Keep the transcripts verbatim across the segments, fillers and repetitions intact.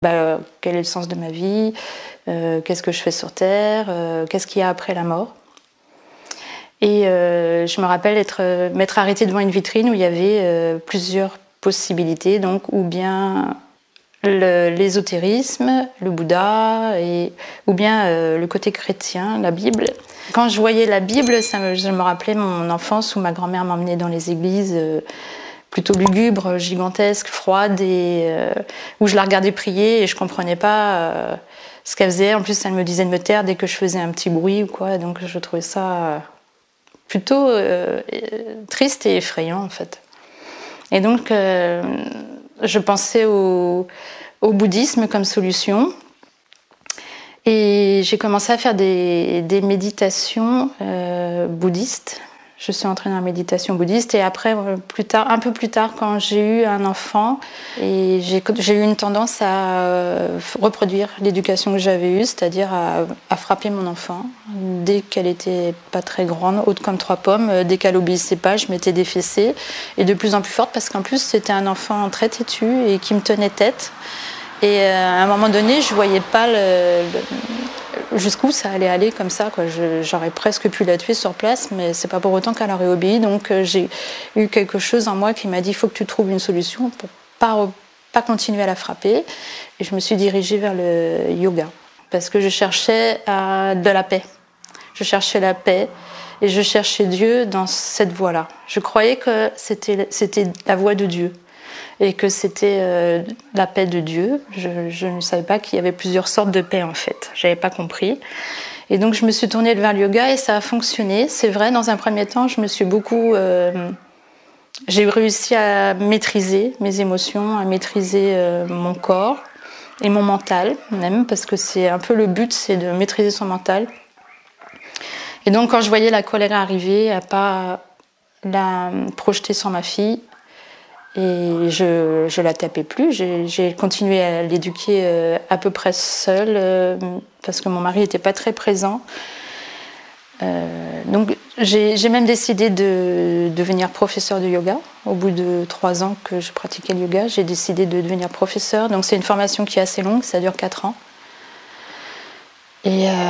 Bah, quel est le sens de ma vie, euh, qu'est-ce que je fais sur Terre, euh, qu'est-ce qu'il y a après la mort. Et euh, je me rappelle être, m'être arrêtée devant une vitrine où il y avait euh, plusieurs possibilités, donc ou bien le, l'ésotérisme, le Bouddha, et, ou bien euh, le côté chrétien, la Bible. Quand je voyais la Bible, ça me, je me rappelais mon enfance où ma grand-mère m'emmenait dans les églises euh, plutôt lugubres, gigantesques, froides, et euh, où je la regardais prier et je comprenais pas euh, ce qu'elle faisait. En plus, elle me disait de me taire dès que je faisais un petit bruit ou quoi, donc je trouvais ça plutôt euh, triste et effrayant en fait. Et donc, euh, je pensais au, au bouddhisme comme solution. Et j'ai commencé à faire des, des méditations euh, bouddhistes. Je suis entrée dans la méditation bouddhiste et après, plus tard, un peu plus tard, quand j'ai eu un enfant, et j'ai, j'ai eu une tendance à reproduire l'éducation que j'avais eue, c'est-à-dire à, à frapper mon enfant dès qu'elle était pas très grande, haute comme trois pommes. Dès qu'elle obéissait pas, je mettais des fessées et de plus en plus forte parce qu'en plus c'était un enfant très têtu et qui me tenait tête. Et à un moment donné, je voyais pas le, le, jusqu'où ça allait aller comme ça, quoi. Je, j'aurais presque pu la tuer sur place, mais c'est pas pour autant qu'elle aurait obéi. Donc j'ai eu quelque chose en moi qui m'a dit il faut que tu trouves une solution pour pas pas continuer à la frapper. Et je me suis dirigée vers le yoga parce que je cherchais à, de la paix. Je cherchais la paix et je cherchais Dieu dans cette voie-là. Je croyais que c'était c'était la voie de Dieu. Et que c'était euh, la paix de Dieu. Je, je ne savais pas qu'il y avait plusieurs sortes de paix en fait. J'avais pas compris. Et donc je me suis tournée vers le yoga et ça a fonctionné. C'est vrai, dans un premier temps, je me suis beaucoup, euh, j'ai réussi à maîtriser mes émotions, à maîtriser euh, mon corps et mon mental même, parce que c'est un peu le but, c'est de maîtriser son mental. Et donc quand je voyais la colère arriver, à pas la projeter sur ma fille. Et je je la tapais plus, j'ai, j'ai continué à l'éduquer euh, à peu près seule euh, parce que mon mari n'était pas très présent. Euh, donc j'ai, j'ai même décidé de devenir professeure de yoga. Au bout de trois ans que je pratiquais le yoga, j'ai décidé de devenir professeure. Donc c'est une formation qui est assez longue, ça dure quatre ans. Et euh,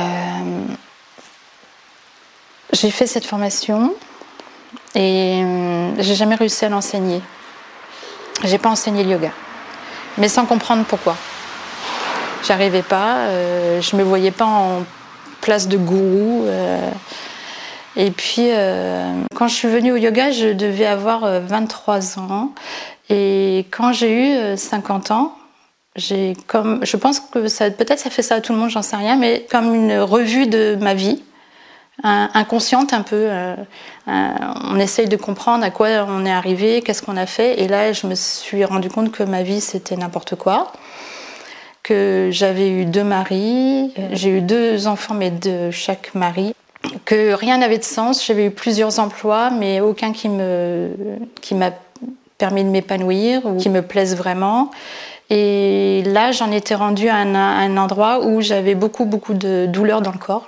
j'ai fait cette formation et euh, j'ai jamais réussi à l'enseigner. J'ai pas enseigné le yoga, mais sans comprendre pourquoi. J'arrivais pas, euh, je me voyais pas en place de gourou. Euh, et puis, euh, quand je suis venue au yoga, je devais avoir vingt-trois ans. Et quand j'ai eu cinquante ans, j'ai comme, je pense que ça, peut-être ça fait ça à tout le monde, j'en sais rien, mais comme une revue de ma vie. Inconsciente un peu, euh, euh, on essaye de comprendre à quoi on est arrivé, qu'est-ce qu'on a fait, et là je me suis rendu compte que ma vie c'était n'importe quoi, que j'avais eu deux maris, j'ai eu deux enfants mais de chaque mari, que rien n'avait de sens, j'avais eu plusieurs emplois mais aucun qui me qui m'a permis de m'épanouir ou qui me plaise vraiment. Et là j'en étais rendue à un, à un endroit où j'avais beaucoup beaucoup de douleurs dans le corps.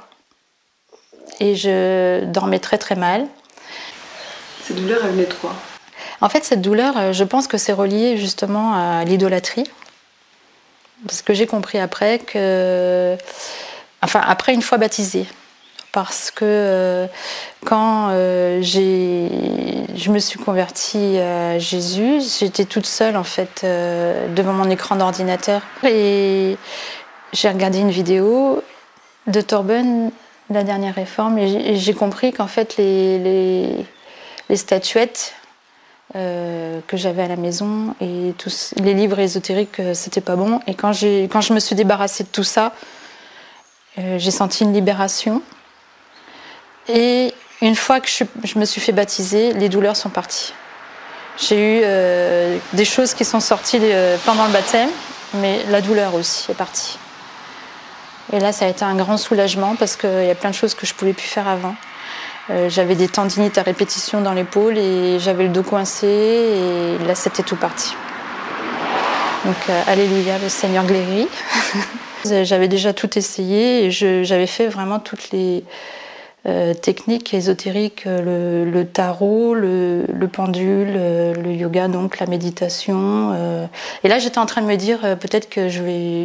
Et je dormais très très mal. Cette douleur, elle venait de quoi ? En fait, cette douleur, je pense que c'est relié justement à l'idolâtrie. Parce que j'ai compris après que... Enfin, après une fois baptisée. Parce que euh, quand euh, j'ai... je me suis convertie à Jésus, j'étais toute seule en fait euh, devant mon écran d'ordinateur. Et j'ai regardé une vidéo de Torben, la dernière réforme, et j'ai compris qu'en fait les, les, les statuettes euh, que j'avais à la maison et tous les livres ésotériques, c'était pas bon. Et quand, j'ai, quand je me suis débarrassée de tout ça, euh, j'ai senti une libération. Et une fois que je, je me suis fait baptiser, les douleurs sont parties. J'ai eu euh, des choses qui sont sorties euh, pendant le baptême, mais la douleur aussi est partie. Et là, ça a été un grand soulagement parce qu'il y a plein de choses que je ne pouvais plus faire avant. Euh, j'avais des tendinites à répétition dans l'épaule et j'avais le dos coincé et là, c'était tout parti. Donc, euh, alléluia, le Seigneur guérit. J'avais déjà tout essayé et je, j'avais fait vraiment toutes les, euh, techniques, ésotériques, le, le tarot, le, le pendule, le yoga, donc la méditation. Euh, et là, j'étais en train de me dire euh, peut-être que je vais